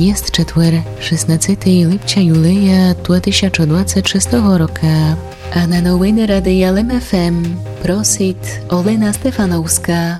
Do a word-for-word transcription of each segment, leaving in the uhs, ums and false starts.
Jest четвер, шістнадцятого липня юлея дві тисячі двадцять шостого року. А на новини Радія Л М Ф М просить Олена Стефановська.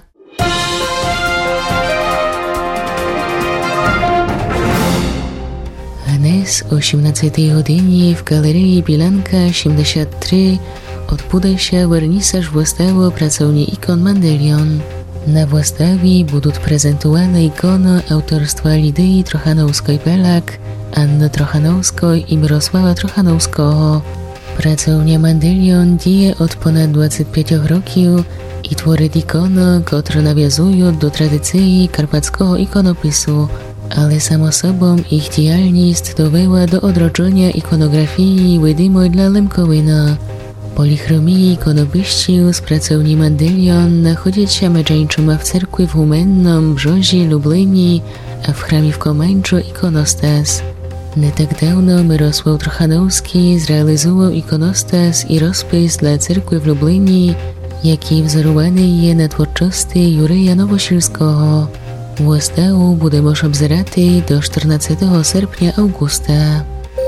Dnes o osiemnastej godzinie w Galerii Bilanka siedemdziesiąt trzy odbędzie się wernisaż wystawy pracowni ikon Mandelion. Na wystawie będą prezentowane ikony autorstwa Lidii Trochanowskiej-Pelak, Anny Trochanowskiej i Mirosława Trochanowskiego. Pracownia Mandelion dzieje od ponad dwudziestu pięciu roków i tworzy ikony, które nawiązują do tradycji karpackiego ikonopisu, ale samo sobą ich działalność dowiała do odrodzenia ikonografii widymej dla Lemkowina. Polichromii ikonopiści z pracowni Mandelion nachodzą się między w cerkwi w Humennom, Brzozie, Lublinie, a w chramie w Komańczu ikonostas. Nie tak dawno Mirosław Trochanowski zrealizował ikonostas i rozpis dla cerkwi w Lublinie, jaki wzorowany jest na twórczości Jurija Nowosilskiego. Wystawę będzie można obserwować do czternastego sierpnia Augusta.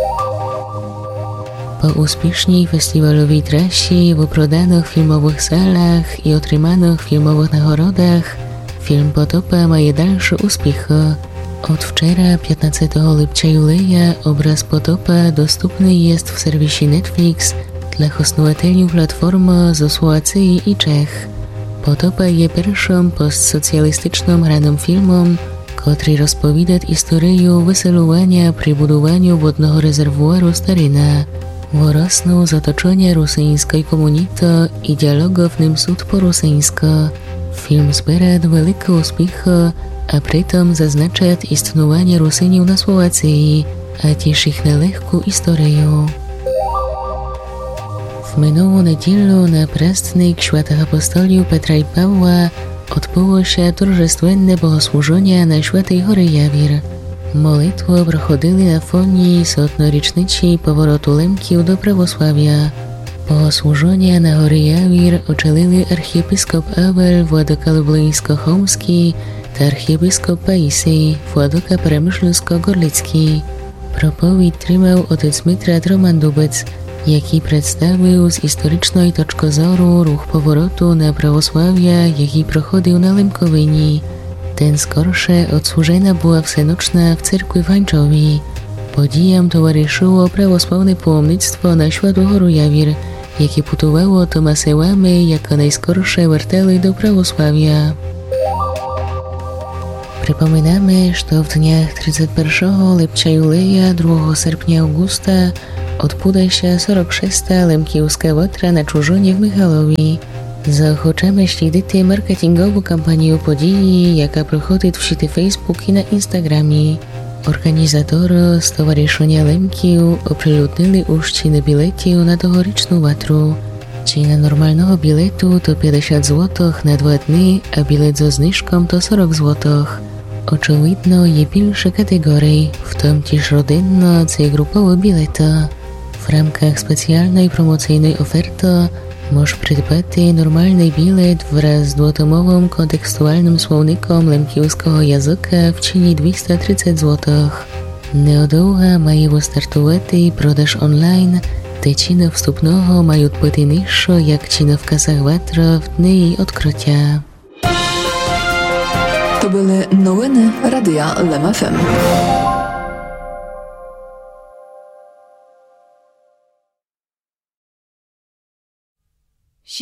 Po uspiesznej festiwalowej trasie, wyprodanych filmowych salach i otrzymanych filmowych nagrodach, film Potopa ma dalsze uspechy. Od wczoraj, piętnastego lipca juleja, obraz Potopa dostępny jest w serwisie Netflix dla hostowatelów platformy ze Słowacji i Czech. Potopa jest pierwszym postsocjalistycznym ranym filmem, który rozpowiada historię wycelowania przy budowaniu wodnego rezerwuaru Staryna, wyrosną z otoczenia rosyjskiej komunity i dialogu w nim sud po-rosyjsku. Film zbiera wielkie uspechy, a przy tym zaznacza istnienie Rosjanów na Słowacji, a też ich nielehką historię. W minioną niedzielę na prastnych świętych apostoliów Petra i Pawła odbyło się торжественне bogosłużenie na Świętej Hory Jawir. Молитву проходили на фоні сотнорічниці повороту Лемків до православ'я. Богослужіння на горі Явір очолили архієпископ Авель Владика Люблинсько-Хомський та архієпископ Паїсій Владика Перемишльсько-Горлицький. Проповідь тримав отець Митрат Роман Дубець, який представив з історичної точки зору рух повороту на православ'я, який проходив на Лемковині. Ten skorsze odsłużena była всеночна w cerkwi w Hańczowi. Podijam towarzyszyło prawosławne połomnictwo na Świętą Гору Jawir, jakie putowało Tomasełami jako najskorsze wartele do prawosławia. Przypominamy, że w dniach trzydziestego pierwszego lipca juleja, drugiego sierpnia Augusta odbędzie się czterdziesta szósta Lemkiewska Wotra na Czurzonie w Michalowi. Zaochocamy śledzić marketingową kampanię podії, jaka prochodzi w sieci Facebook i na Instagramie. Organizatorzy Stowarzyszenia Lemkiów opriludnili już ceny biletów na tegoroczną watru. Cena normalnego biletu to pięćdziesiąt złotych na dwa dni, a bilet ze zniżką to czterdzieści złotych. Oczywiście jest większe kategorie, w tym też rodzinne czy grupowe bilety. W ramach specjalnej promocyjnej oferty możesz przydbać normalny bilet wraz z dwutomowym kontekstualnym słownikiem lemkiewskiego języka w cenie dwieście trzydzieści złotych. Niedługo mają wystartować podaż online, te ceny wstępnego mają być niższe jak ceny w kasach Watra w dniu jej odkrycia. To były nowiny Radia L M F M.